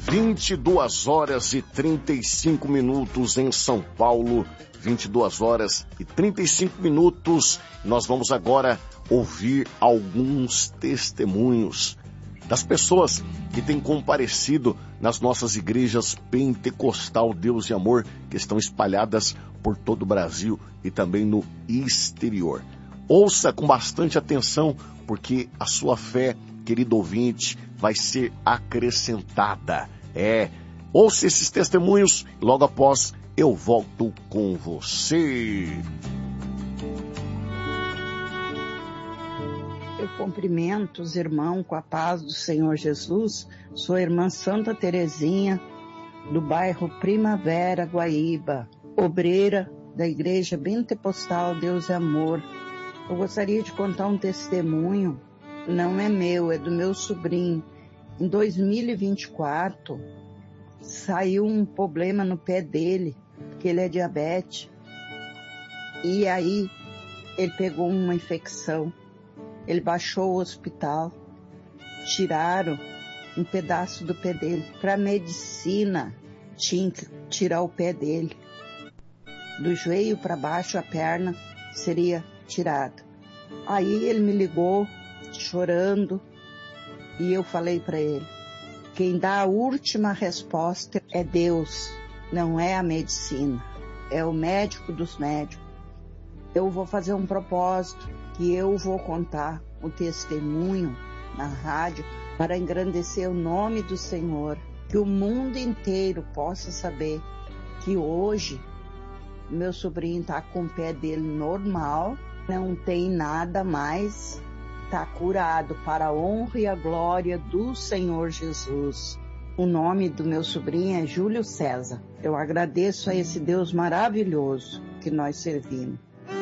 22 horas e 35 minutos em São Paulo, 22 horas e 35 minutos. Nós vamos agora ouvir alguns testemunhos das pessoas que têm comparecido nas nossas igrejas Pentecostal Deus e Amor, que estão espalhadas por todo o Brasil e também no exterior. Ouça com bastante atenção, porque a sua fé, querido ouvinte, vai ser acrescentada. Ouça esses testemunhos, logo após eu volto com você. Eu cumprimento os irmãos com a paz do Senhor Jesus. Sou a irmã Santa Terezinha, do bairro Primavera, Guaíba, obreira da Igreja Pentecostal Deus e Amor. Eu gostaria de contar um testemunho, não é meu, é do meu sobrinho. Em 2024, saiu um problema no pé dele, porque ele é diabético. E aí, ele pegou uma infecção. Ele baixou o hospital, tiraram um pedaço do pé dele. Para a medicina, tinha que tirar o pé dele. Do joelho para baixo, a perna seria tirada. Aí ele me ligou, chorando, e eu falei para ele, quem dá a última resposta é Deus, não é a medicina, é o médico dos médicos. Eu vou fazer um propósito, que eu vou contar o testemunho na rádio para engrandecer o nome do Senhor, que o mundo inteiro possa saber que hoje meu sobrinho está com o pé dele normal, não tem nada mais, está curado para a honra e a glória do Senhor Jesus. O nome do meu sobrinho é Júlio César. Eu agradeço a esse Deus maravilhoso que nós servimos.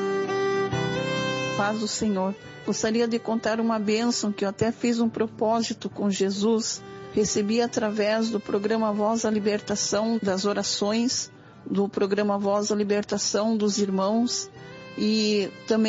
Paz do Senhor. Gostaria de contar uma bênção que eu até fiz um propósito com Jesus. Recebi através do programa Voz da Libertação, das orações, do programa Voz da Libertação dos irmãos, e também